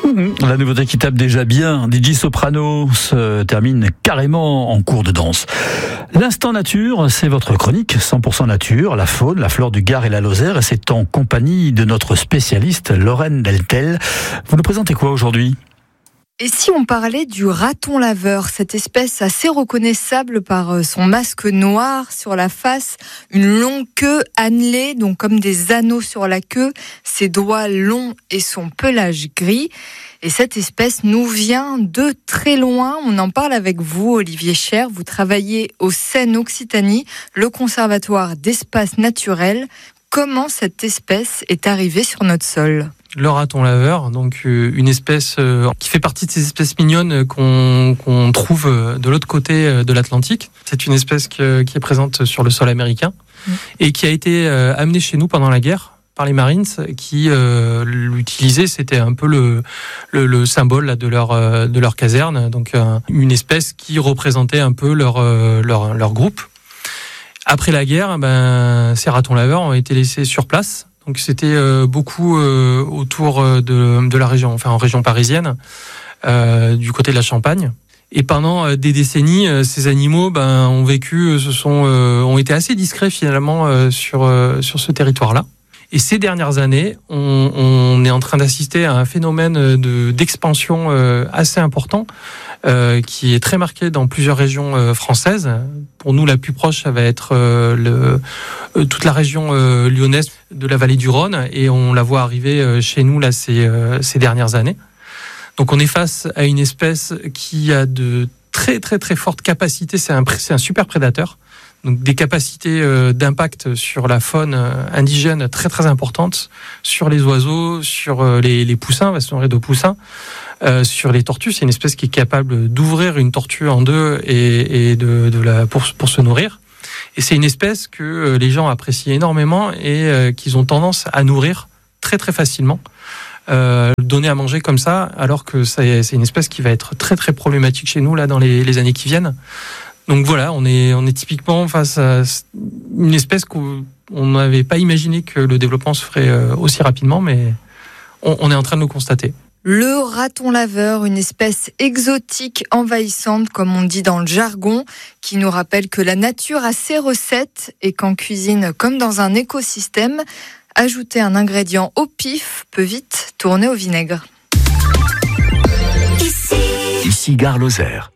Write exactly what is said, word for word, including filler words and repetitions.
La nouveauté qui tape déjà bien, D J Soprano se termine carrément en cours de danse. L'instant nature, c'est votre chronique cent pour cent nature, la faune, la flore du Gard et la Lozère, et c'est en compagnie de notre spécialiste Lorraine Deltel. Vous nous présentez quoi aujourd'hui ? Et si on parlait du raton laveur, cette espèce assez reconnaissable par son masque noir sur la face, une longue queue annelée, donc comme des anneaux sur la queue, ses doigts longs et son pelage gris. Et cette espèce nous vient de très loin. On en parle avec vous, Olivier Cher. Vous travaillez au C E N Occitanie, le conservatoire d'espaces naturels. Comment cette espèce est arrivée sur notre sol ? Le raton laveur, donc une espèce qui fait partie de ces espèces mignonnes qu'on, qu'on trouve de l'autre côté de l'Atlantique. C'est une espèce qui est présente sur le sol américain mmh. et qui a été amenée chez nous pendant la guerre par les Marines qui euh, l'utilisaient. C'était un peu le, le, le symbole là, de leur de leur caserne. Donc euh, une espèce qui représentait un peu leur leur, leur groupe. Après la guerre, ben ces ratons laveurs ont été laissés sur place. Donc c'était euh, beaucoup euh, autour de, de la région, enfin en région parisienne, euh, du côté de la Champagne. Et pendant euh, des décennies, euh, ces animaux ben, ont vécu, euh, se sont, euh, ont été assez discrets finalement euh, sur euh, sur ce territoire-là. Et ces dernières années, on, on est en train d'assister à un phénomène de, d'expansion euh, assez important, euh, qui est très marqué dans plusieurs régions euh, françaises. Pour nous, la plus proche, ça va être euh, le, euh, toute la région euh, lyonnaise de la vallée du Rhône, et on la voit arriver euh, chez nous là ces, euh, ces dernières années. Donc on est face à une espèce qui a de très très très fortes capacités. C'est un, c'est un super prédateur. Donc des capacités euh, d'impact sur la faune euh, indigène très très importantes, sur les oiseaux, sur euh, les, les poussins, va se nourrir de poussins, euh, sur les tortues. C'est une espèce qui est capable d'ouvrir une tortue en deux et, et de, de la pour, pour se nourrir. Et c'est une espèce que euh, les gens apprécient énormément et euh, qu'ils ont tendance à nourrir très très facilement. Euh, donner à manger comme ça, alors que c'est, c'est une espèce qui va être très très problématique chez nous là dans les, les années qui viennent. Donc voilà, on est, on est typiquement face à une espèce qu'on n'avait pas imaginé que le développement se ferait aussi rapidement, mais on, on est en train de le constater. Le raton laveur, une espèce exotique envahissante, comme on dit dans le jargon, qui nous rappelle que la nature a ses recettes et qu'en cuisine, comme dans un écosystème, ajouter un ingrédient au pif peut vite tourner au vinaigre. Ici, Ici Gare Lozère.